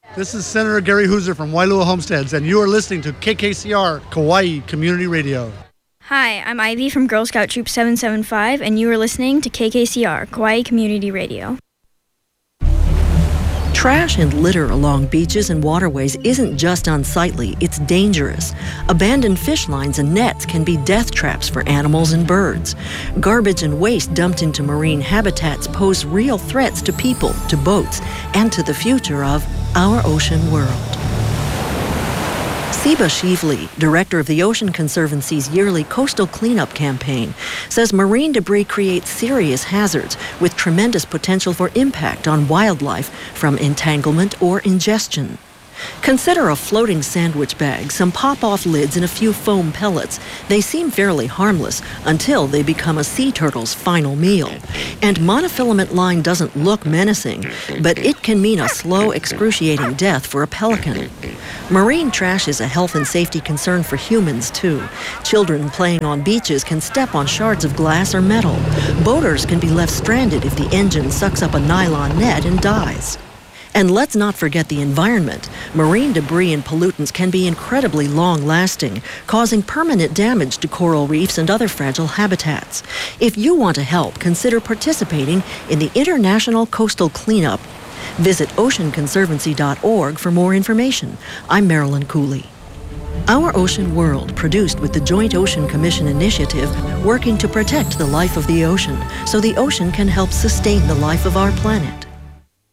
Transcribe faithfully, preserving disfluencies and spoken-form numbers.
This is Senator Gary Hooser from Wailua Homesteads, and you are listening to K K C R, Kauai Community Radio. Hi, I'm Ivy from Girl Scout Troop seven seven five, and you are listening to K K C R, Kauai Community Radio. Trash and litter along beaches and waterways isn't just unsightly, it's dangerous. Abandoned fish lines and nets can be death traps for animals and birds. Garbage and waste dumped into marine habitats pose real threats to people, to boats, and to the future of our ocean world. Siba Shively, director of the Ocean Conservancy's yearly coastal cleanup campaign, says marine debris creates serious hazards with tremendous potential for impact on wildlife from entanglement or ingestion. Consider a floating sandwich bag, some pop-off lids, and a few foam pellets. They seem fairly harmless until they become a sea turtle's final meal. And monofilament line doesn't look menacing, but it can mean a slow, excruciating death for a pelican. Marine trash is a health and safety concern for humans, too. Children playing on beaches can step on shards of glass or metal. Boaters can be left stranded if the engine sucks up a nylon net and dies. And let's not forget the environment. Marine debris and pollutants can be incredibly long-lasting, causing permanent damage to coral reefs and other fragile habitats. If you want to help, consider participating in the International Coastal Cleanup. Visit ocean conservancy dot org for more information. I'm Marilyn Cooley. Our Ocean World, produced with the Joint Ocean Commission Initiative, working to protect the life of the ocean so the ocean can help sustain the life of our planet.